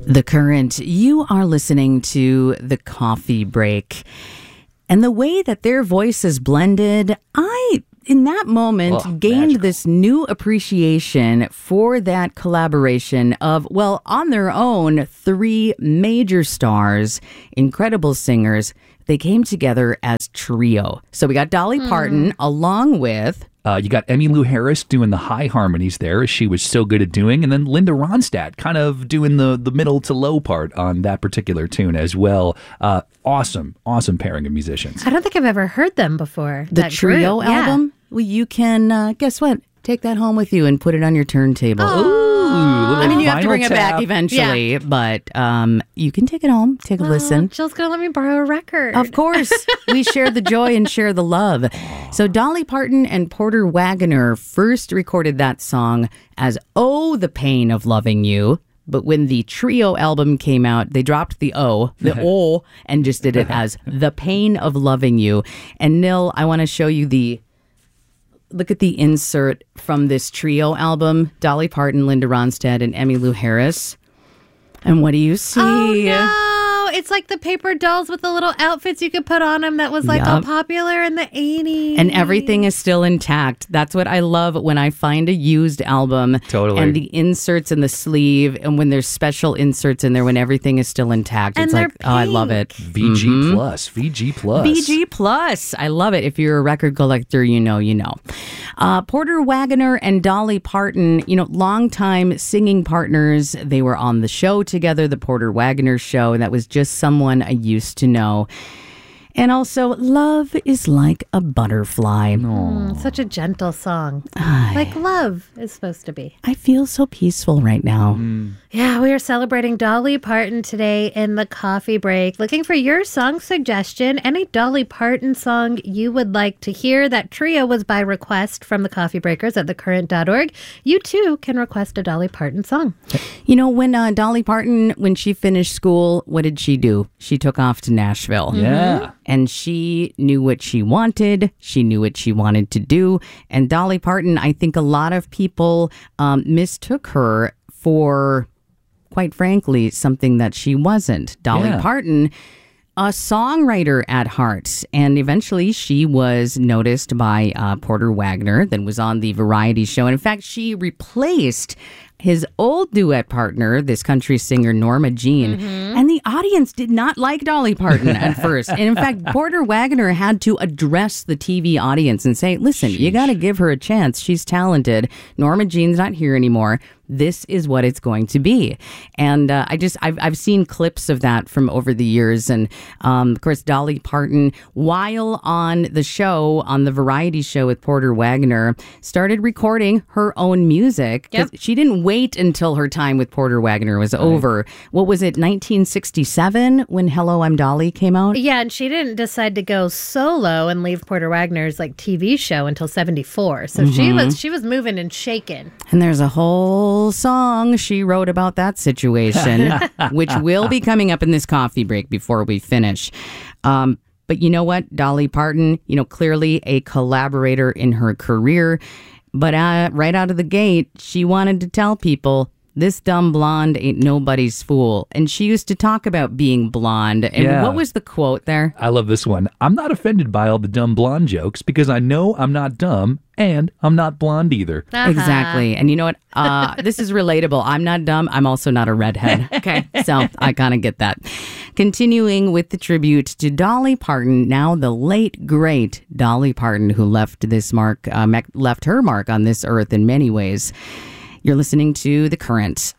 The Current. You are listening to The Coffee Break. And the way that their voices blended, in that moment, gained magical. this new appreciation for that collaboration of, well, on their own, three major stars, incredible singers. They came together as trio. So we got Dolly Parton along with... You got Emmylou Harris doing the high harmonies there, as she was so good at doing, and then Linda Ronstadt kind of doing the middle to low part on that particular tune as well. Awesome pairing of musicians. I don't think I've ever heard them before. The that trio group. Yeah. album? Well, you can, guess what? Take that home with you and put it on your turntable. I mean, you have to bring it back eventually, but you can take it home, take a listen. Jill's going to let me borrow a record. Of course. We share the joy and share the love. So Dolly Parton and Porter Wagoner first recorded that song as Oh, the Pain of Loving You. But when the trio album came out, they dropped the O, and just did it as The Pain of Loving You. And Nil, I want to show you look at the insert from this trio album, Dolly Parton, Linda Ronstadt, and Emmylou Harris. And what do you see? Oh, no. It's like the paper dolls with the little outfits you could put on them that was like all popular in the 80s. And everything is still intact. That's what I love when I find a used album. Totally. And the inserts in the sleeve, and when there's special inserts in there, when everything is still intact. And it's like, they're oh, I love it. VG Plus. VG Plus. I love it. If you're a record collector, you know. Porter Wagoner and Dolly Parton, longtime singing partners. They were on the show together, the Porter Wagoner Show, and that was just someone I used to know. And also, Love is Like a Butterfly. Such a gentle song. Like love is supposed to be. I feel so peaceful right now. Yeah, we are celebrating Dolly Parton today in the coffee break. Looking for your song suggestion, any Dolly Parton song you would like to hear. That trio was by request from the Coffee Breakers at thecurrent.org. You too can request a Dolly Parton song. When Dolly Parton, when she finished school, what did she do? She took off to Nashville. Yeah. And she knew what she wanted. She knew what she wanted to do. And Dolly Parton, I think a lot of people mistook her for, quite frankly, something that she wasn't. Dolly Parton, a songwriter at heart. And eventually she was noticed by Porter Wagoner, then was on the variety show. And in fact, she replaced his old duet partner, this country singer Norma Jean, and the audience did not like Dolly Parton at first. And in fact, Porter Wagoner had to address the TV audience and say, listen, you got to give her a chance. She's talented. Norma Jean's not here anymore. This is what it's going to be. And I've seen clips of that from over the years. And of course, Dolly Parton, while on the show, on the variety show with Porter Wagoner, started recording her own music. Because she didn't wait until her time with Porter Wagoner was over. What was it, 1967 when Hello, I'm Dolly came out? Yeah, and she didn't decide to go solo and leave Porter Wagoner's TV show until 74. So she was moving and shaking. And there's a whole song she wrote about that situation, which will be coming up in this coffee break before we finish. But you know what? Dolly Parton, clearly a collaborator in her career. But right out of the gate, she wanted to tell people, this dumb blonde ain't nobody's fool. And she used to talk about being blonde. And what was the quote there? I love this one. I'm not offended by all the dumb blonde jokes because I know I'm not dumb and I'm not blonde either. Exactly. And you know what? This is relatable. I'm not dumb. I'm also not a redhead. Okay. So I kind of get that. Continuing with the tribute to Dolly Parton, now the late, great Dolly Parton, who left her mark on this earth in many ways. You're listening to The Current.